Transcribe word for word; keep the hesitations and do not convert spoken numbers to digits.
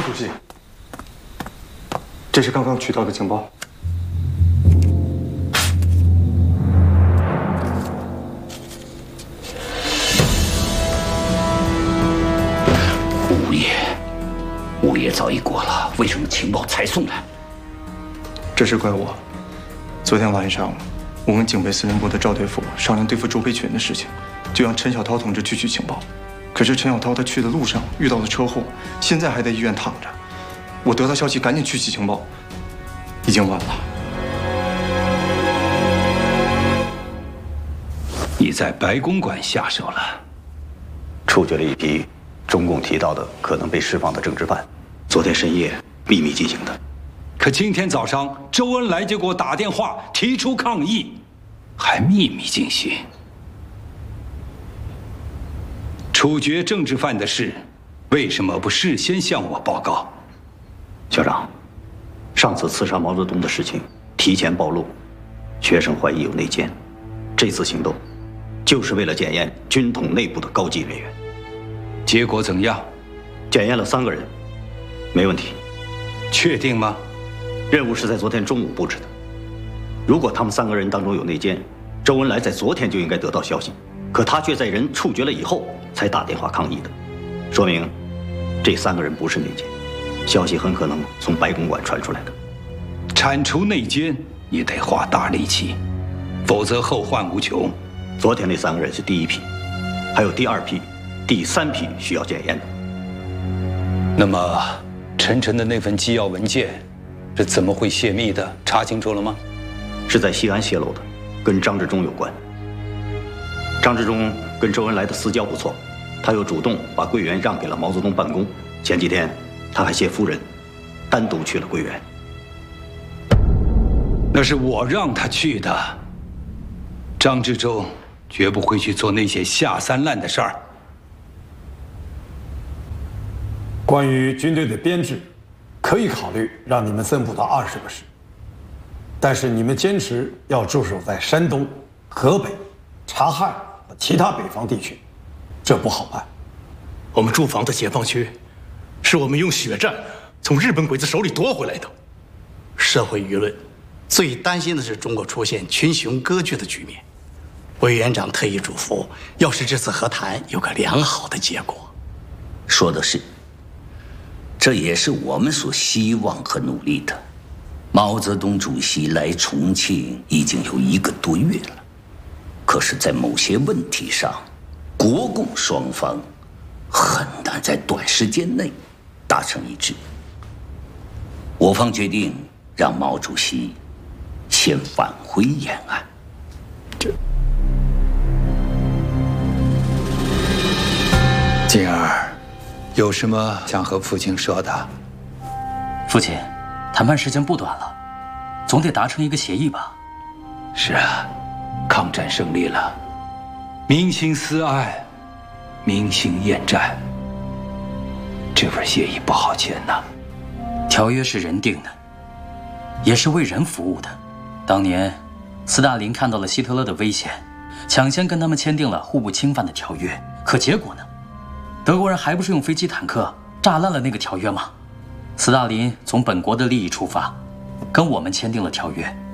主席，这是刚刚取到的情报。 五夜，五夜早已过了，为什么情报才送来？ 这是怪我。昨天晚上，我跟警备司令部的赵队副商量对付周培群的事情，就让陈小涛同志去取情报。可是陈小涛他去的路上遇到了车祸，现在还在医院躺着。我得到消息，赶紧去取情报，已经晚了。 你在白公馆下手了， 处决了一批中共提到的可能被释放的政治犯，昨天深夜秘密进行的。 可今天早上周恩来就给我打电话提出抗议，还秘密进行。处决政治犯的事，为什么不事先向我报告？ 校长，上次刺杀毛泽东的事情提前暴露，学生怀疑有内奸。这次行动就是为了检验军统内部的高级人员。 结果怎样？ 检验了三个人，没问题。 确定吗？ 任务是在昨天中午布置的。如果他们三个人当中有内奸，周恩来在昨天就应该得到消息，可他却在人处决了以后才打电话抗议的，说明这三个人不是内奸，消息很可能从白公馆传出来的。 铲除内奸，你得花大力气，否则后患无穷。 昨天那三个人是第一批，还有第二批、第三批需要检验的。 那么，陈晨的那份机要文件是怎么会泄密的？查清楚了吗？ 是在西安泄露的，跟张治中有关。张治中跟周恩来的私交不错，他又主动把桂园让给了毛泽东办公。前几天，他还携夫人单独去了桂园。 那是我让他去的。张治中绝不会去做那些下三滥的事儿。 关于军队的编制，可以考虑让你们增补到二十个师，但是你们坚持要驻守在山东、河北、察汉和其他北方地区，这不好办。 我们驻防的解放区，是我们用血战从日本鬼子手里夺回来的。社会舆论最担心的是中国出现群雄割据的局面。委员长特意嘱咐，要使这次和谈有个良好的结果。 说的是，这也是我们所希望和努力的。毛泽东主席来重庆已经有一个多月了，可是，在某些问题上，国共双方很难在短时间内达成一致。我方决定让毛主席先返回延安。这，静儿，有什么想和父亲说的？ 父亲，谈判时间不短了，总得达成一个协议吧？ 是啊，抗战胜利了，民心思安，民心厌战，这份协议不好签呐。 条约是人定的，也是为人服务的。当年，斯大林看到了希特勒的危险，抢先跟他们签订了互不侵犯的条约。可结果呢？德国人还不是用飞机坦克炸烂了那个条约吗？斯大林从本国的利益出发，跟我们签订了条约。